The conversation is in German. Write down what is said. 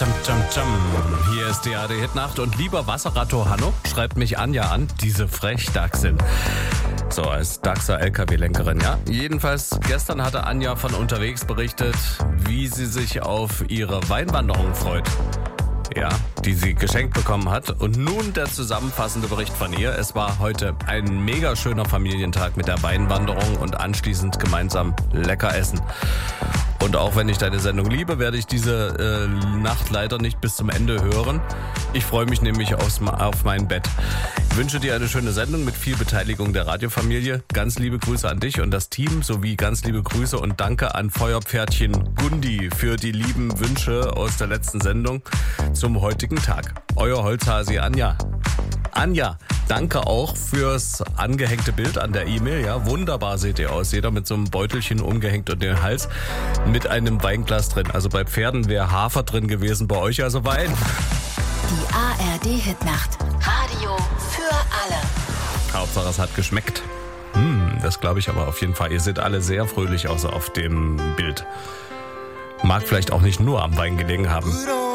Hier ist die ARD-Hitnacht und lieber Wasserratto Hanno schreibt mich Anja an, diese Frechdachsin. So, als Dachser LKW-Lenkerin, ja. Jedenfalls, gestern hatte Anja von unterwegs berichtet, wie sie sich auf ihre Weinwanderung freut. Ja, die sie geschenkt bekommen hat. Und nun der zusammenfassende Bericht von ihr. Es war heute ein mega schöner Familientag mit der Weinwanderung und anschließend gemeinsam lecker essen. Und auch wenn ich deine Sendung liebe, werde ich diese Nacht leider nicht bis zum Ende hören. Ich freue mich nämlich auf mein Bett. Ich wünsche dir eine schöne Sendung mit viel Beteiligung der Radiofamilie. Ganz liebe Grüße an dich und das Team sowie ganz liebe Grüße und danke an Feuerpferdchen Gundi für die lieben Wünsche aus der letzten Sendung zum heutigen Tag. Euer Holzhasi Anja. Anja, danke auch fürs angehängte Bild an der E-Mail. Ja, wunderbar seht ihr aus. Jeder mit so einem Beutelchen umgehängt und den Hals mit einem Weinglas drin. Also bei Pferden wäre Hafer drin gewesen, bei euch also Wein. Die ARD-Hitnacht. Radio für alle. Hauptsache es hat geschmeckt. Das glaube ich aber auf jeden Fall. Ihr seht alle sehr fröhlich aus auf dem Bild. Mag vielleicht auch nicht nur am Wein gelegen haben.